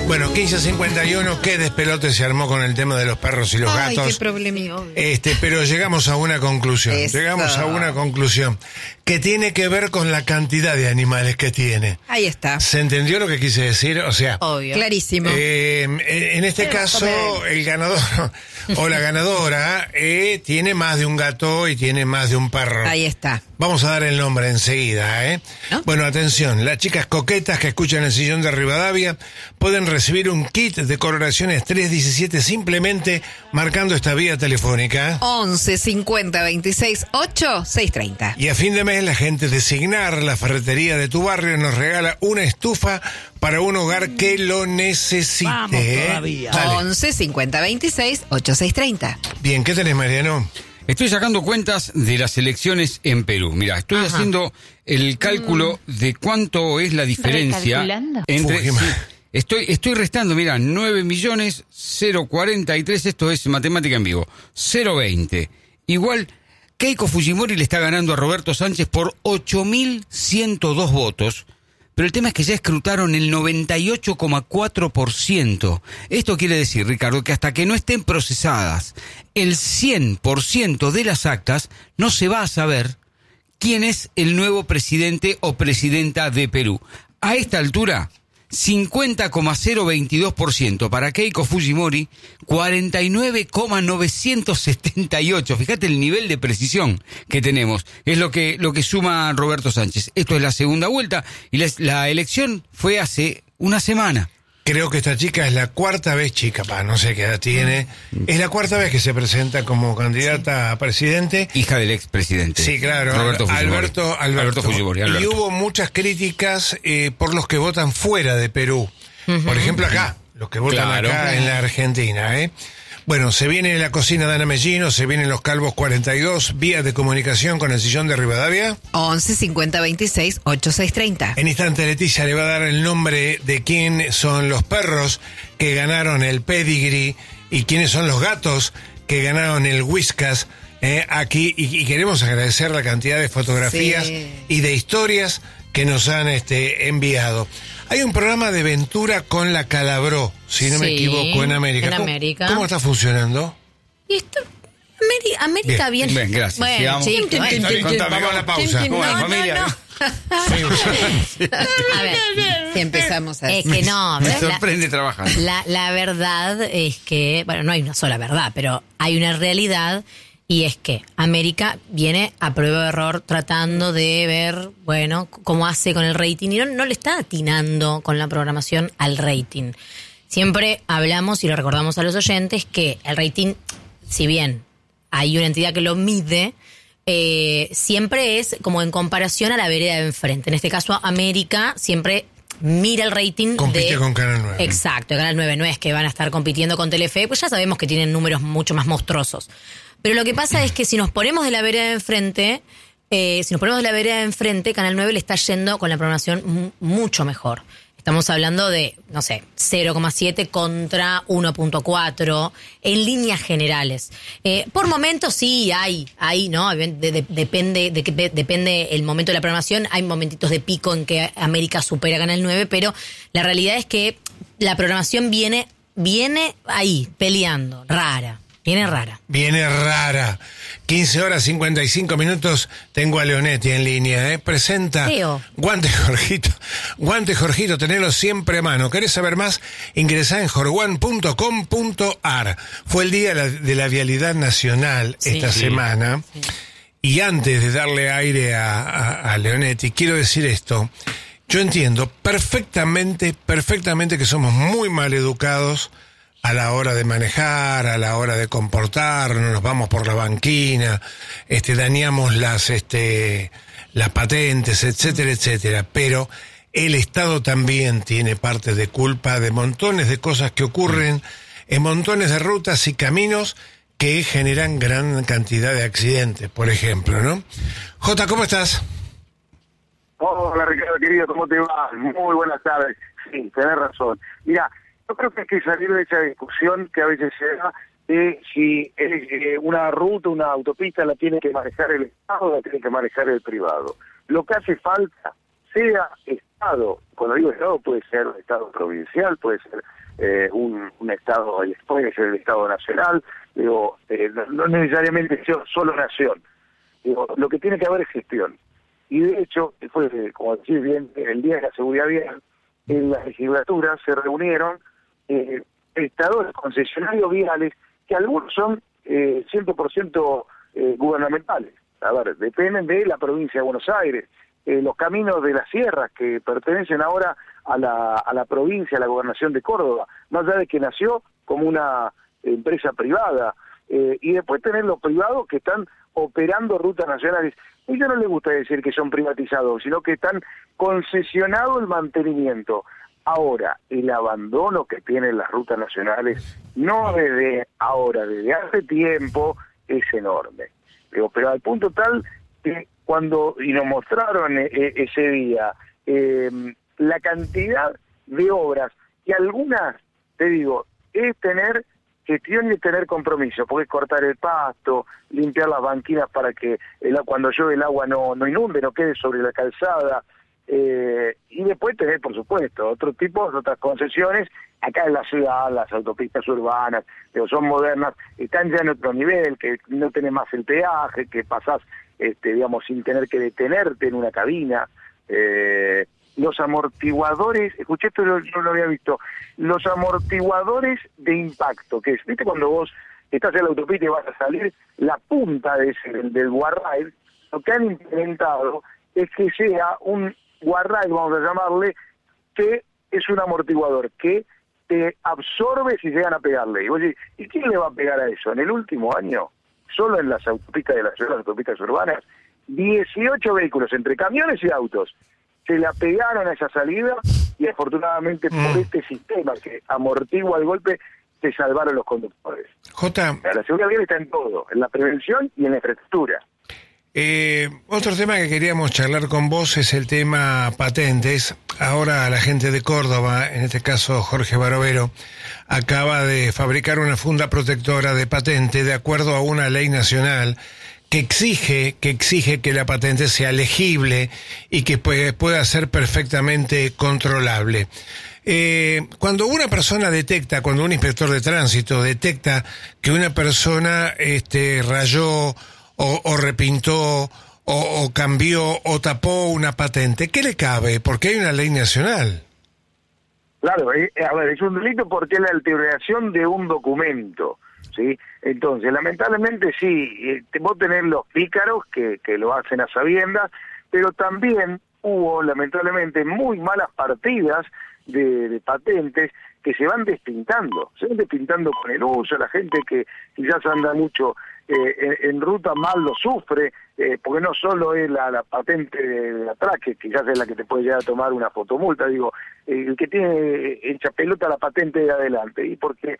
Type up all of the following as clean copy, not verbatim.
Bueno, 15:51, qué despelote se armó con el tema de los perros y los gatos. Ay, qué problemío. Pero llegamos a una conclusión. Eso. Llegamos a una conclusión que tiene que ver con la cantidad de animales que tiene. Ahí está. ¿Se entendió lo que quise decir? O sea, Obvio. Clarísimo. en este caso, el ganador o la ganadora tiene más de un gato y tiene más de un perro. Ahí está. Vamos a dar el nombre enseguida, ¿No? Bueno, atención, las chicas coquetas que escuchan el sillón de Rivadavia pueden recibir un kit de coloraciones 317 simplemente marcando esta vía telefónica. 11 50 26 8 630. Y a fin de mes la gente de Signar, la ferretería de tu barrio, nos regala una estufa para un hogar que lo necesite. Vamos todavía. Dale. 11 50 26 8 630. Bien, ¿qué tenés, Mariano? Estoy sacando cuentas de las elecciones en Perú. Mira, estoy haciendo el cálculo de cuánto es la diferencia ¿Recalculando? entre... Fujimori. Estoy restando, mira, 9.043.043, esto es matemática en vivo, 0.20. Igual, Keiko Fujimori le está ganando a Roberto Sánchez por 8.102 votos. Pero el tema es que ya escrutaron el 98,4%. Esto quiere decir, Ricardo, que hasta que no estén procesadas el 100% de las actas, no se va a saber quién es el nuevo presidente o presidenta de Perú. A esta altura, 50,022% para Keiko Fujimori, 49,978. Fíjate el nivel de precisión que tenemos. Es lo que suma Roberto Sánchez. Esto es la segunda vuelta y la elección fue hace una semana. Creo que esta chica es la cuarta vez, no sé qué edad tiene, es la cuarta vez que se presenta como candidata a presidente. Hija del expresidente. Sí, claro, Roberto Fujimori. Alberto Fujimori. Y hubo muchas críticas por los que votan fuera de Perú. Por ejemplo, acá, los que votan Claro. acá en la Argentina, Bueno, se viene la cocina de Ana Mellino, se vienen los Calvos 42, vías de comunicación con el sillón de Rivadavia. 11 50 26 8 630. En instante Leticia le va a dar el nombre de quién son los perros que ganaron el pedigree y quiénes son los gatos que ganaron el Whiskas aquí. Y queremos agradecer la cantidad de fotografías Sí. y de historias que nos han enviado. Hay un programa de Ventura con la Calabró, si no me Sí, equivoco, en América. en ¿Cómo- América. ¿Cómo está funcionando? Y esto, América bien. Bien, gracias. Bueno, Sigamos. chico, Contame, vamos a la pausa. ¿Cómo es, familia? A ver, Si empezamos a... es que no. Me la- sorprende trabajar. La verdad es que, bueno, no hay una sola verdad, pero hay una realidad y es que América viene a prueba de error tratando de ver, bueno, cómo hace con el rating y no le está atinando con la programación al rating. Siempre hablamos y lo recordamos a los oyentes que el rating, si bien hay una entidad que lo mide, siempre es como en comparación a la vereda de enfrente. En este caso, América siempre mira el rating Compite de... con Canal 9. Exacto, Canal 9 no es que van a estar compitiendo con Telefe, pues ya sabemos que tienen números mucho más monstruosos. Pero lo que pasa es que si nos ponemos de la vereda de enfrente, Canal 9 le está yendo con la programación mucho mejor. Estamos hablando de, no sé, 0,7 contra 1,4 en líneas generales. Por momentos sí hay, ¿no? Depende el momento de la programación. Hay momentitos de pico en que América supera a Canal 9, pero la realidad es que la programación viene ahí, peleando, rara. Viene rara. Viene rara. 15:55. Tengo a Leonetti en línea, Presenta Leo. Guante Jorgito, tenelo siempre a mano. ¿Querés saber más? Ingresá en jorguan.com.ar. Fue el día de la vialidad nacional esta semana. Sí. Y antes de darle aire a Leonetti, quiero decir esto. Yo entiendo perfectamente que somos muy mal educados a la hora de manejar, a la hora de comportarnos, nos vamos por la banquina, dañamos las patentes, etcétera, etcétera. Pero el Estado también tiene parte de culpa de montones de cosas que ocurren en montones de rutas y caminos que generan gran cantidad de accidentes, por ejemplo, ¿no? Jota, ¿cómo estás? Hola Ricardo, querido, ¿cómo te va? Muy buenas tardes. Sí, tenés razón. Mira, yo creo que hay que salir de esa discusión que a veces se da de si una ruta, una autopista la tiene que manejar el Estado o la tiene que manejar el privado. Lo que hace falta, sea Estado, cuando digo Estado puede ser un Estado provincial, puede ser un Estado, puede ser el Estado nacional, digo, no necesariamente solo nación. Digo, lo que tiene que haber es gestión. Y de hecho, fue, como decís bien, el Día de la Seguridad Vial, en la legislatura se reunieron prestadores, concesionarios viales, que algunos son 100% gubernamentales. A ver, dependen de la provincia de Buenos Aires. Los caminos de las sierras que pertenecen ahora a la provincia, a la gobernación de Córdoba, más allá de que nació como una empresa privada, y después tener los privados que están operando rutas nacionales. A ellos no les gusta decir que son privatizados, sino que están concesionados el mantenimiento. Ahora, el abandono que tienen las rutas nacionales, no desde ahora, desde hace tiempo, es enorme. Digo, pero al punto tal que y nos mostraron ese día, la cantidad de obras, que algunas, te digo, es tener gestión y tener compromiso, porque es cortar el pasto, limpiar las banquinas para que cuando llueve el agua no inunde, no quede sobre la calzada, y después tener, por supuesto, otras concesiones. Acá en la ciudad, las autopistas urbanas, son modernas, están ya en otro nivel, que no tenés más el peaje, que pasás, digamos, sin tener que detenerte en una cabina. Los amortiguadores, escuché esto, yo lo había visto, los amortiguadores de impacto, que es, viste, cuando vos estás en la autopista y vas a salir, la punta del guardrail, lo que han implementado es que sea un guardrail, vamos a llamarle, que es un amortiguador que te absorbe si llegan a pegarle. Y vos decís, ¿y quién le va a pegar a eso? En el último año, solo en las autopistas de la ciudad, las autopistas urbanas, 18 vehículos, entre camiones y autos, se la pegaron a esa salida, y afortunadamente por este sistema que amortigua el golpe, se salvaron los conductores. Jota, la seguridad vial está en todo, en la prevención y en la infraestructura. Otro tema que queríamos charlar con vos es el tema patentes. Ahora la gente de Córdoba, en este caso Jorge Barovero, acaba de fabricar una funda protectora de patente de acuerdo a una ley nacional que exige que la patente sea legible y que pueda ser perfectamente controlable. Cuando una persona cuando un inspector de tránsito detecta que una persona rayó o repintó o cambió o tapó una patente, ¿qué le cabe? Porque hay una ley nacional. Claro, a ver, es un delito porque es la alteración de un documento, ¿sí? Entonces, lamentablemente sí, vos tenés los pícaros que lo hacen a sabiendas, pero también hubo, lamentablemente, muy malas partidas de patentes que se van despintando con el uso. La gente que quizás anda mucho en ruta mal lo sufre, porque no solo es la patente de atrás, que quizás es la que te puede llegar a tomar una fotomulta, digo, el que tiene hecha pelota la patente de adelante, y porque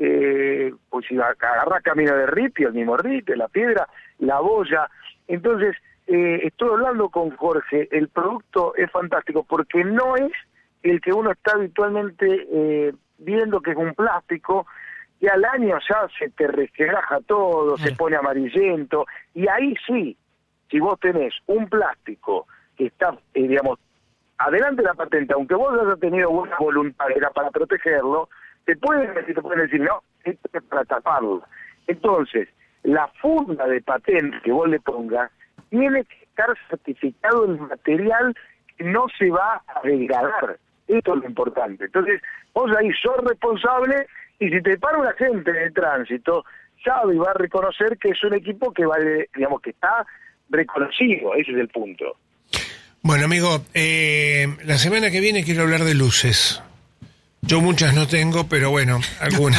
pues si agarrás camino de ripio, el mismo ripio, la piedra, la boya. Entonces, estoy hablando con Jorge, el producto es fantástico porque no es el que uno está habitualmente viendo, que es un plástico, y al año ya se te resquebraja todo, se pone amarillento, y ahí sí, si vos tenés un plástico que está, digamos, adelante de la patente, aunque vos hayas tenido buena voluntad, era para protegerlo, te pueden decir, no, esto es para taparlo. Entonces, la funda de patente que vos le pongas, tiene que estar certificado el material que no se va a degradar. Esto es lo importante. Entonces, vos ahí sos responsable, y si te para un agente de tránsito, sabe y va a reconocer que es un equipo que vale, digamos, que está reconocido. Ese es el punto. Bueno, amigo, la semana que viene quiero hablar de luces. Yo muchas no tengo, pero bueno, algunas.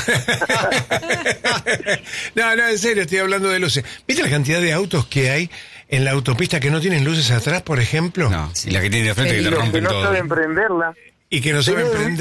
No, en serio, estoy hablando de luces. ¿Viste la cantidad de autos que hay en la autopista que no tienen luces atrás, por ejemplo? No, y la que tiene de frente que te rompen todo. Que no todo. saben prenderla. Y que no saben prender.